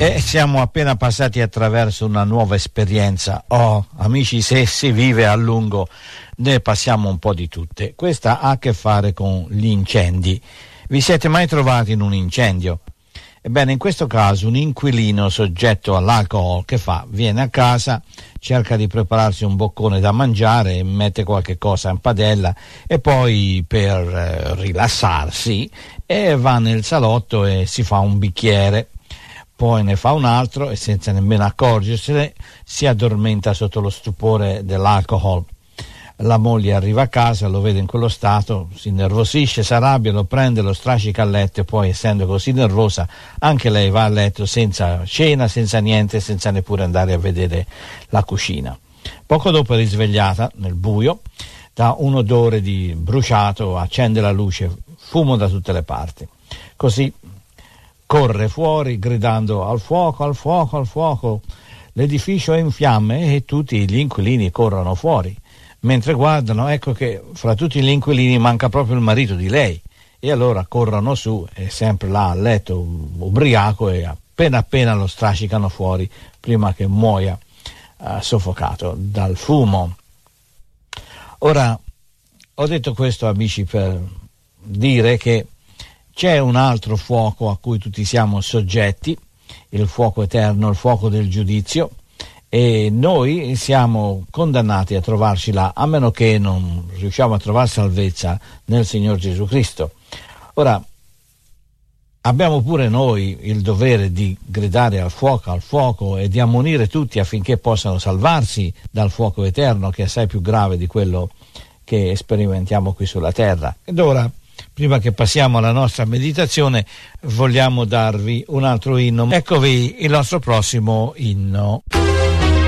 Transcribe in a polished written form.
E siamo appena passati attraverso una nuova esperienza. Amici, se si vive a lungo ne passiamo un po' di tutte. Questa ha a che fare con gli incendi. Vi siete mai trovati in un incendio? Ebbene, in questo caso un inquilino soggetto all'alcol che fa? Viene a casa, cerca di prepararsi un boccone da mangiare, mette qualche cosa in padella e poi per rilassarsi va nel salotto e si fa un bicchiere. Poi ne fa un altro e senza nemmeno accorgersene si addormenta sotto lo stupore dell'alcol. La moglie arriva a casa, lo vede in quello stato, si innervosisce, si arrabbia, lo prende, lo strascica a letto e poi, essendo così nervosa, anche lei va a letto senza cena, senza niente, senza neppure andare a vedere la cucina. Poco dopo è risvegliata nel buio da un odore di bruciato, accende la luce, fumo da tutte le parti. Così corre fuori gridando al fuoco, al fuoco, al fuoco. L'edificio è in fiamme e tutti gli inquilini corrono fuori. Mentre guardano, ecco che fra tutti gli inquilini manca proprio il marito di lei. E allora corrono su, è sempre là a letto, ubriaco, e appena lo strascicano fuori prima che muoia soffocato dal fumo. Ora, ho detto questo, amici, per dire che c'è un altro fuoco a cui tutti siamo soggetti, il fuoco eterno, il fuoco del giudizio, e noi siamo condannati a trovarci là, a meno che non riusciamo a trovare salvezza nel Signor Gesù Cristo. Ora, abbiamo pure noi il dovere di gridare al fuoco e di ammonire tutti affinché possano salvarsi dal fuoco eterno, che è assai più grave di quello che sperimentiamo qui sulla terra. Ed ora, prima che passiamo alla nostra meditazione, vogliamo darvi un altro inno. Eccovi il nostro prossimo inno.